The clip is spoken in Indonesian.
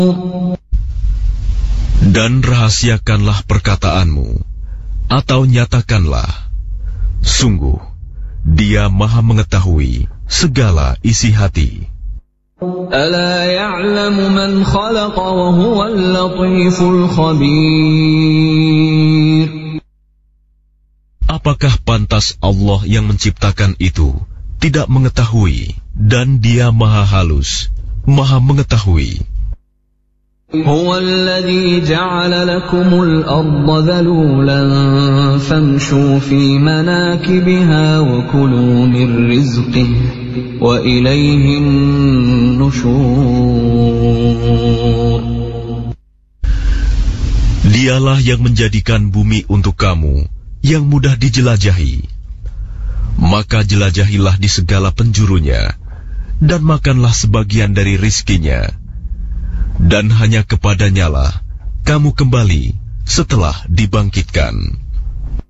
Dan rahasiakanlah perkataanmu, atau nyatakanlah, sungguh, Dia Maha mengetahui segala isi hati. Ala ya'lamu man khalaqa wa huwal latiful khabir. Apakah pantas Allah yang menciptakan itu tidak mengetahui, dan Dia Maha halus, Maha mengetahui. هو الذي جعل لكم الأرض ذلولا فامشوا في مناكبها وكلوا من رزقه وإليه النشور. Dialah yang menjadikan bumi untuk kamu yang mudah dijelajahi. Maka jelajahilah di segala penjurunya, dan makanlah sebagian dari rizkinya. Dan hanya kepadanyalah kamu kembali setelah dibangkitkan.